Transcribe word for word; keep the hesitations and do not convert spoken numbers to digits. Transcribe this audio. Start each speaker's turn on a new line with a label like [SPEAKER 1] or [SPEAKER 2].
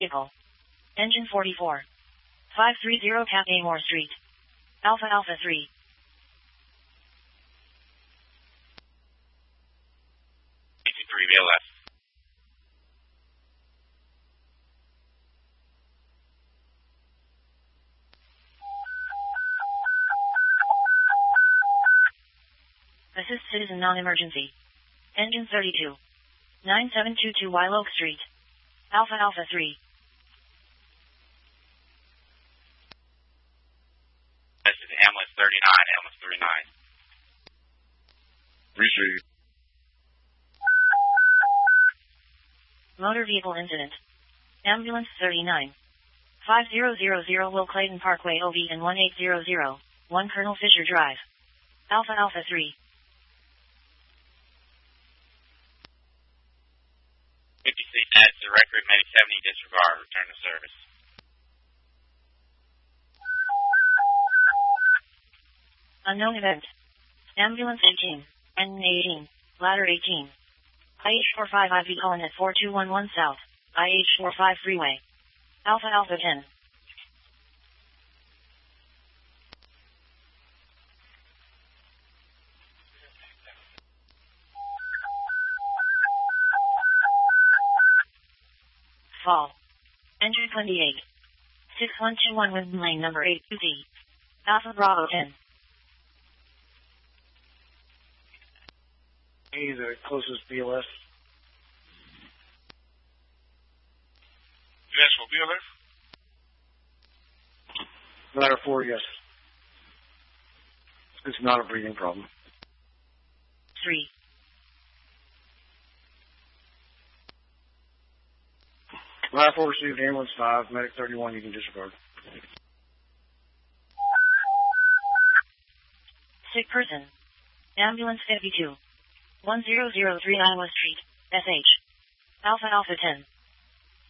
[SPEAKER 1] Vehicle. Engine forty-four. five three zero Cap Amore Street. Alpha Alpha three.
[SPEAKER 2] eighty-three V L S.
[SPEAKER 1] Assist citizen non-emergency. Engine thirty-two. nine seven two two Wild Oak Street. Alpha Alpha three.
[SPEAKER 2] This is ambulance thirty-nine, ambulance thirty-nine.
[SPEAKER 3] Receive.
[SPEAKER 1] Motor vehicle incident. Ambulance thirty-nine. five zero zero zero Will Clayton Parkway O V and one eight zero zero, one Colonel Fisher Drive. Alpha Alpha three.
[SPEAKER 2] fifty-six adds the record, Medic seventy disregard, return to service.
[SPEAKER 1] Unknown event. Ambulance eighteen. N eighteen. Ladder eighteen. I H forty-five I V colon at four two one one South. I H forty-five Freeway. Alpha Alpha ten. Fall. Entry twenty-eight. six one two one Wind Lane number eight two Z. Alpha Bravo ten.
[SPEAKER 4] Hey, the closest B L S.
[SPEAKER 3] Yes, for B L S?
[SPEAKER 4] Ladder four, yes. It's not a breathing problem.
[SPEAKER 1] three.
[SPEAKER 4] Ladder four received, ambulance five, medic thirty-one, you can disregard.
[SPEAKER 1] Sick person. Ambulance fifty-two. one zero zero three Iowa Street, S H. Alpha Alpha ten.